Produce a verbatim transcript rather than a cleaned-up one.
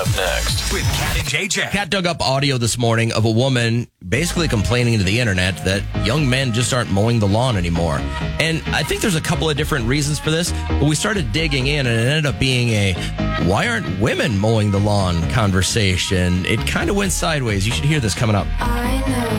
up next with Cat and J J. Cat dug up audio this morning of a woman basically complaining to the internet that young men just aren't mowing the lawn anymore. And I think there's a couple of different reasons for this, but we started digging in and it ended up being a why aren't women mowing the lawn conversation. It kind of went sideways. You should hear this coming up. I know.